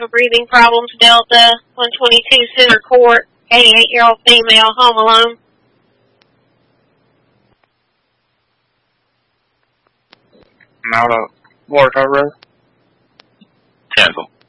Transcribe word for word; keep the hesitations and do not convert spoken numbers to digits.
having breathing problems, Delta, one twenty-two Center Court, eighty-eight-year-old female, home alone. I'm out of Watertower Road. Cancel.